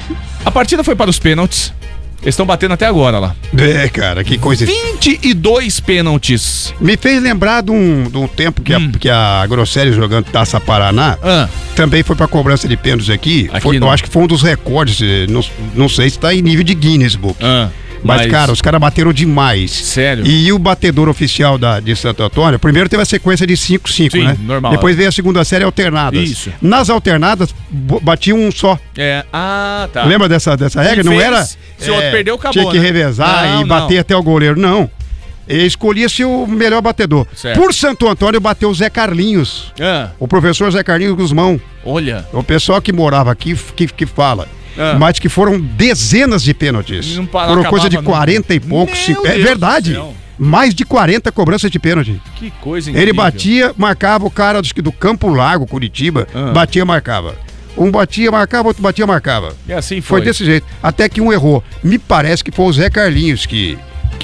A partida foi para os pênaltis. Eles estão batendo até agora lá. Cara, que coisa. 22 pênaltis. Me fez lembrar de um tempo que a Grosseries jogando Taça Paraná também foi pra cobrança de pênaltis aqui. Eu acho que foi um dos recordes, não sei se tá em nível de Guinness Book. Mas, cara, os caras bateram demais. Sério? E o batedor oficial de Santo Antônio, primeiro teve a sequência de 5-5, né? Normal. Depois veio a segunda série alternadas. Isso. Nas alternadas, batia um só. Tá. Lembra dessa regra? Não era... Se o outro perdeu, acabou, tinha que revezar e bater até o goleiro. Não. Escolhia-se o melhor batedor. Certo. Por Santo Antônio, bateu o Zé Carlinhos. O professor Zé Carlinhos Guzmão. Olha. O pessoal que morava aqui que fala. Mas que foram dezenas de pênaltis. Foram coisa de 40 e poucos. É verdade. Mais de 40 cobranças de pênalti. Que coisa incrível. Ele batia, marcava o cara do Campo Largo, Curitiba. Batia, marcava. Um batia, marcava, outro batia, marcava. E assim foi. Foi desse jeito. Até que um errou. Me parece que foi o Zé Carlinhos que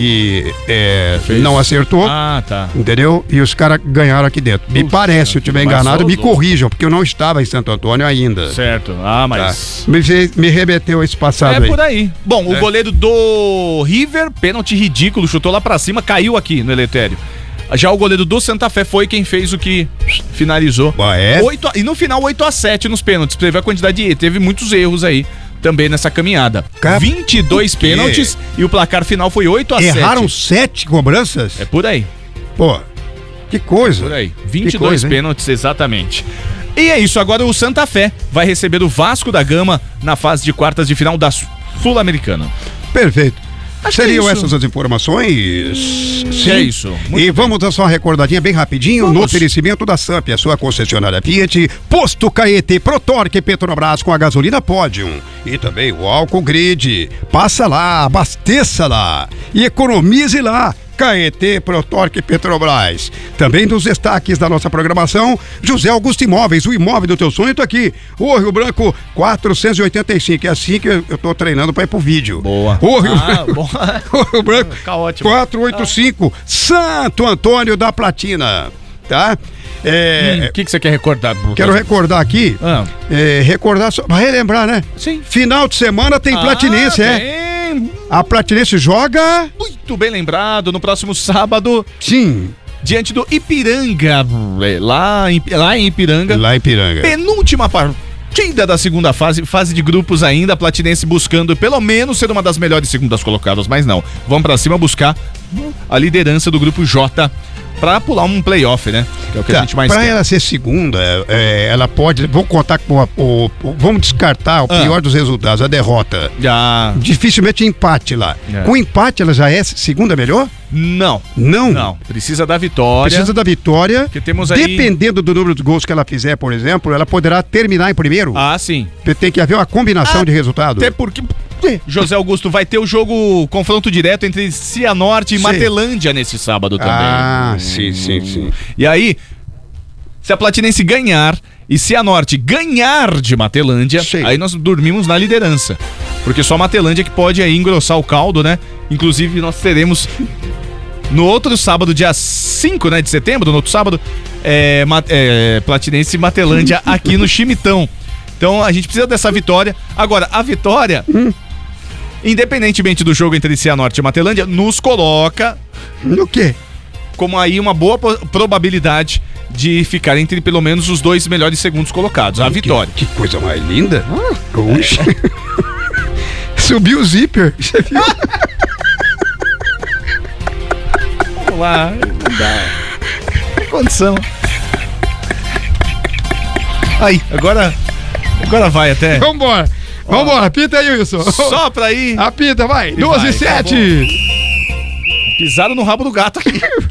não acertou. Tá. Entendeu? E os caras ganharam aqui dentro. Me parece, se eu estiver enganado, me corrijam, porque eu não estava em Santo Antônio ainda. Certo. Mas... Tá. Me remeteu a esse passado aí. Por aí. Bom, o goleiro do River, pênalti ridículo, chutou lá pra cima, caiu aqui no Eletério. Já o goleiro do Santa Fé foi quem fez o que finalizou. E no final 8-7 nos pênaltis. Pra ver a quantidade de teve muitos erros aí também nessa caminhada. 22 pênaltis e o placar final foi 8-7. Erraram 7 cobranças? É por aí. Pô, que coisa. Por aí. 22 pênaltis, exatamente. E é isso, agora o Santa Fé vai receber o Vasco da Gama na fase de quartas de final da Sul-Americana. Perfeito. Seriam essas as informações? Sim. É isso. E vamos dar só uma recordadinha bem rapidinho no oferecimento da Samp, a sua concessionária Fiat, Posto Caetê, Protorque, Petrobras com a gasolina Podium e também o álcool Grid. Passa lá, abasteça lá e economize lá. Caetê, Protorque, Petrobras. Também dos destaques da nossa programação, José Augusto Imóveis, o imóvel do teu sonho tá aqui. O Rio Branco 485, é assim que eu tô treinando pra ir pro vídeo. Boa. O Rio Branco 485, Santo Antônio da Platina, tá? O que você quer recordar? Quero recordar aqui, pra relembrar, né? Sim. Final de semana tem Platinense, A Platinense joga... Muito bem lembrado, no próximo sábado. Sim. Diante do Ipiranga, lá em Ipiranga. Penúltima partida da segunda fase de grupos ainda, a Platinense buscando pelo menos ser uma das melhores segundas colocadas, mas não. Vamos pra cima buscar a liderança do grupo J pra pular um playoff, né? Que é o que a gente mais quer. Pra ela ser segunda, ela pode... Vamos contar com vamos descartar o pior dos resultados, a derrota. Dificilmente empate lá. Com empate, ela já é segunda melhor? Não. Precisa da vitória. Que temos aí... Dependendo do número de gols que ela fizer, por exemplo, ela poderá terminar em primeiro. Sim. Tem que haver uma combinação de resultado. Até porque... José Augusto, vai ter o jogo, confronto direto entre Cianorte e Matelândia nesse sábado também. Sim. E aí, se a Platinense ganhar e Cianorte ganhar de Matelândia, aí nós dormimos na liderança. Porque só a Matelândia que pode aí engrossar o caldo, né? Inclusive, nós teremos no outro sábado, dia 5, né, de setembro, no outro sábado, Platinense e Matelândia aqui no Chimitão. Então, a gente precisa dessa vitória. Agora, a vitória... Independentemente do jogo entre Cianorte e Matelândia, nos coloca... No quê? Como aí uma boa probabilidade de ficar entre pelo menos os 2 melhores segundos colocados. A vitória. Que coisa mais linda. Subiu o zíper. Você viu? Vamos lá. Não dá. Tem condição. Aí, agora vai até. Vambora, apita aí, Wilson. Só pra ir. Apita, vai. 12-7. Pisaram no rabo do gato aqui.